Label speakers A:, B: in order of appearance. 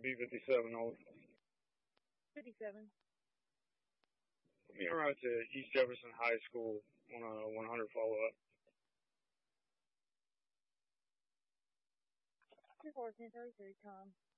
A: B57 old.
B: 57.
A: Put me around to East Jefferson High School on a 100 follow-up.
B: 21433, Tom.